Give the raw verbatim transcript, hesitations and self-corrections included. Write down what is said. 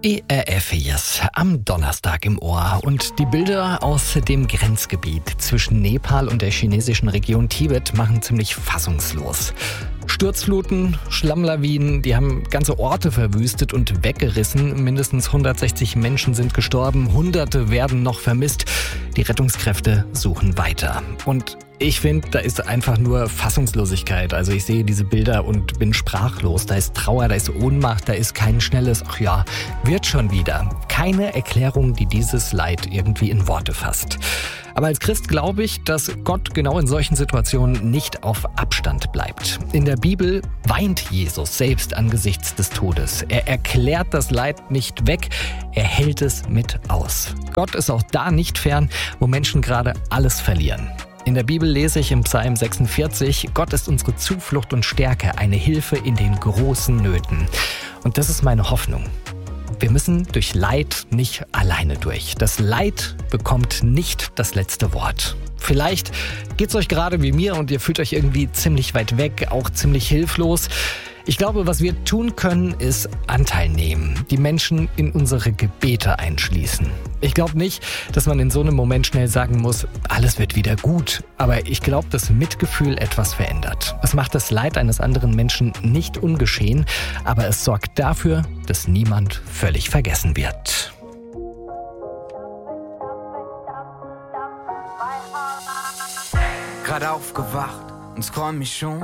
E R F jetzt am Donnerstag im Ohr und die Bilder aus dem Grenzgebiet zwischen Nepal und der chinesischen Region Tibet machen ziemlich fassungslos. Sturzfluten, Schlammlawinen, die haben ganze Orte verwüstet und weggerissen. Mindestens hundertsechzig Menschen sind gestorben, Hunderte werden noch vermisst. Die Rettungskräfte suchen weiter. Und ich finde, da ist einfach nur Fassungslosigkeit. Also ich sehe diese Bilder und bin sprachlos. Da ist Trauer, da ist Ohnmacht, da ist kein schnelles, ach ja, wird schon wieder. Keine Erklärung, die dieses Leid irgendwie in Worte fasst. Aber als Christ glaube ich, dass Gott genau in solchen Situationen nicht auf Abstand bleibt. In der Bibel weint Jesus selbst angesichts des Todes. Er erklärt das Leid nicht weg, er hält es mit aus. Gott ist auch da nicht fern, wo Menschen gerade alles verlieren. In der Bibel lese ich im Psalm sechsundvierzig, Gott ist unsere Zuflucht und Stärke, eine Hilfe in den großen Nöten. Und das ist meine Hoffnung. Wir müssen durch Leid nicht alleine durch. Das Leid bekommt nicht das letzte Wort. Vielleicht geht's euch gerade wie mir und ihr fühlt euch irgendwie ziemlich weit weg, auch ziemlich hilflos. Ich glaube, was wir tun können, ist Anteil nehmen, die Menschen in unsere Gebete einschließen. Ich glaube nicht, dass man in so einem Moment schnell sagen muss, alles wird wieder gut. Aber ich glaube, dass Mitgefühl etwas verändert. Es macht das Leid eines anderen Menschen nicht ungeschehen, aber es sorgt dafür, dass niemand völlig vergessen wird. Gerade aufgewacht und scroll mich schon